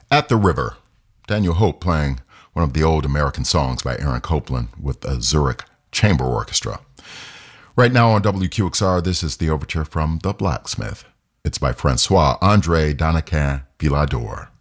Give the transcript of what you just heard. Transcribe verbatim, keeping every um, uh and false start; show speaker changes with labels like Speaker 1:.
Speaker 1: At the River, Daniel Hope playing one of the old American songs by Aaron Copland with the Zurich Chamber Orchestra. Right now on W Q X R, this is the overture from The Blacksmith. It's by Francois André Danican Villador.